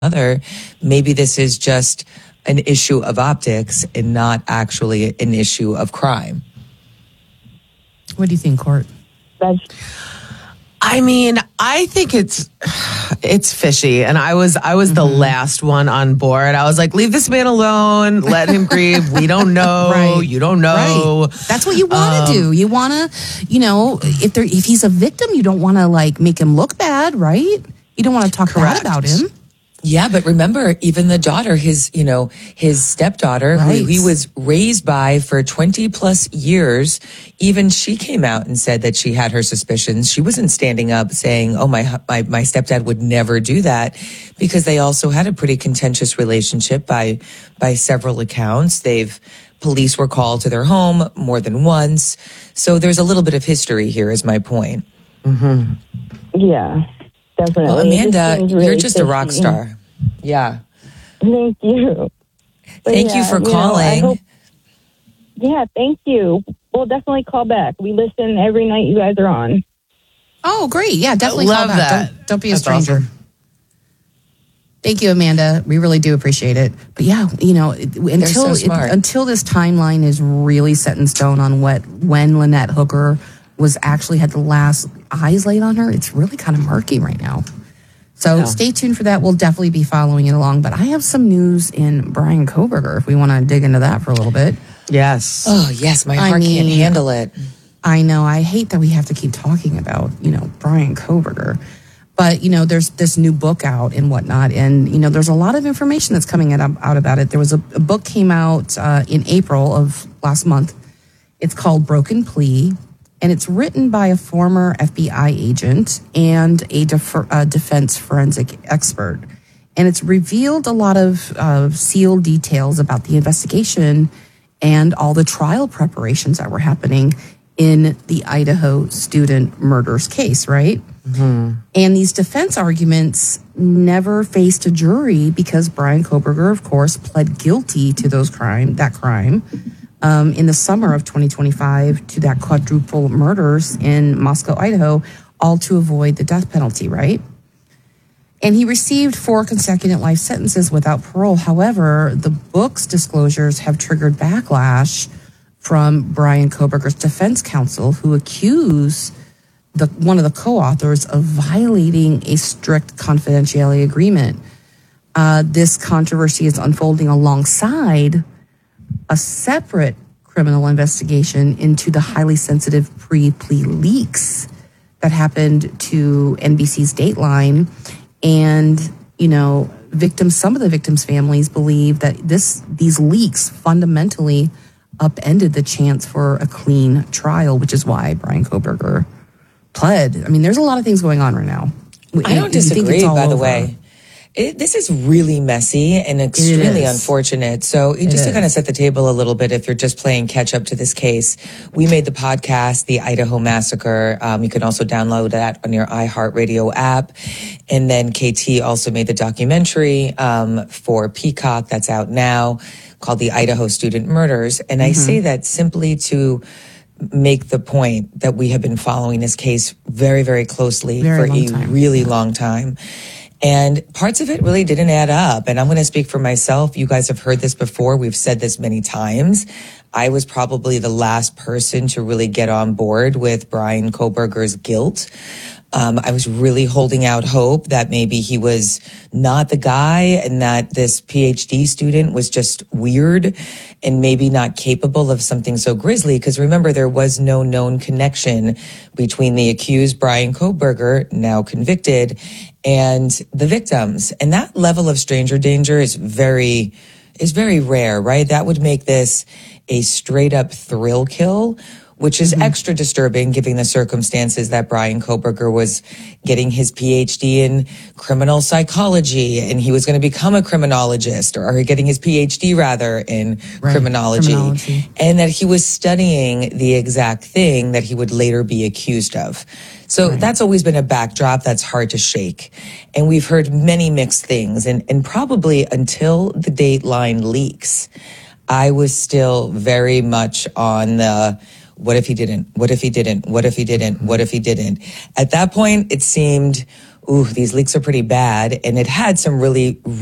other, maybe this is just an issue of optics and not actually an issue of crime. What do you think, Court? I mean, I think it's fishy, and I was the last one on board. I was like, leave this man alone, let him grieve. We don't know, Right. You don't know. Right. That's what you want to do. You want to, if he's a victim, you don't want to like make him look bad, right? You don't want to talk bad about him. Yeah, but remember, even the daughter, his stepdaughter, Right. who he was raised by for 20 plus years, even she came out and said that she had her suspicions. She wasn't standing up saying, oh, my stepdad would never do that, because they also had a pretty contentious relationship by several accounts. Police were called to their home more than once. So there's a little bit of history here, is my point. Mm-hmm. Yeah. Definitely. Well, Amanda, you're just a rock star. Yeah. Thank you. Thank you for calling. Thank you. We'll definitely call back. We listen every night you guys are on. Oh, great. Yeah, definitely Love call back. that. Don't be a That's stranger. awesome. Thank you, Amanda. We really do appreciate it. But yeah, until this timeline is really set in stone on when Lynette Hooker had the last eyes laid on her, it's really kind of murky right now. So Stay tuned for that. We'll definitely be following it along. But I have some news in Bryan Kohberger, if we want to dig into that for a little bit. Yes. Oh, yes. My heart can't handle it. I know. I hate that we have to keep talking about, Bryan Kohberger. But, there's this new book out and whatnot. And, there's a lot of information that's coming out about it. There was a book came out in April of last month. It's called Broken Plea. And it's written by a former FBI agent and a defense forensic expert. And it's revealed a lot of sealed details about the investigation and all the trial preparations that were happening in the Idaho student murders case, right? Mm-hmm. And these defense arguments never faced a jury because Bryan Kohberger, of course, pled guilty to that crime. In the summer of 2025 to that quadruple murders in Moscow, Idaho, all to avoid the death penalty, right? And he received 4 consecutive life sentences without parole. However, the book's disclosures have triggered backlash from Bryan Kohberger's defense counsel, who accused one of the co-authors of violating a strict confidentiality agreement. This controversy is unfolding alongside a separate criminal investigation into the highly sensitive pre-plea leaks that happened to NBC's Dateline. And, some of the victims' families believe that these leaks fundamentally upended the chance for a clean trial, which is why Bryan Kohberger pled. I mean, there's a lot of things going on right now. I don't disagree, by the way. This is really messy and extremely unfortunate. So just to kind of set the table a little bit, if you're just playing catch up to this case, we made the podcast, The Idaho Massacre. You can also download that on your iHeartRadio app. And then KT also made the documentary for Peacock that's out now called The Idaho Student Murders. And I say that simply to make the point that we have been following this case very, very closely for a really long time. And parts of it really didn't add up. And I'm going to speak for myself. You guys have heard this before. We've said this many times. I was probably the last person to really get on board with Bryan Kohberger's guilt. I was really holding out hope that maybe he was not the guy and that this PhD student was just weird and maybe not capable of something so grisly. Because remember, there was no known connection between the accused Bryan Kohberger, now convicted, and the victims. And that level of stranger danger is very rare, right? That would make this a straight up thrill kill, which is extra disturbing given the circumstances that Bryan Kohberger was getting his PhD in criminal psychology and he was going to become a criminologist, or getting his PhD rather in criminology, and that he was studying the exact thing that he would later be accused of. So that's always been a backdrop that's hard to shake. And we've heard many mixed things, and probably until the Dateline leaks, I was still very much on the what if he didn't? What if he didn't? What if he didn't? What if he didn't? At that point, it seemed ooh, these leaks are pretty bad. And it had some really